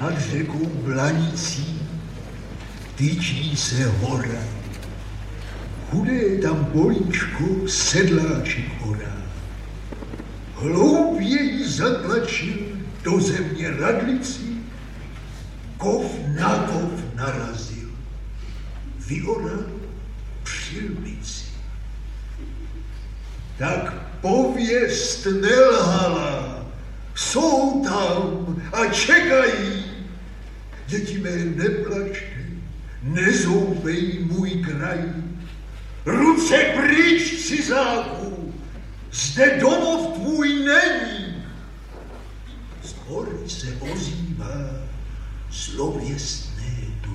Nad řekou Blanicí tyčí se hora. Chudé tam políčko sedláček orá. Hloupě jí zatlačil do země radlici, kov narazil, vyoral přilbici. Tak pověst nelhala, jsou tam a čekají. Děti mé, neplačte, nezouvej můj kraj. Ruce pryč, cizáku, zde domov tvůj není. Z hory se ozývá zlověstný